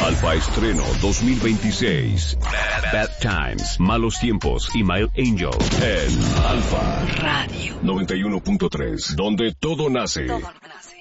Alfa Estreno 2026. Bad Times, Malos Tiempos y My Angel en Alfa Radio 91.3, donde todo nace.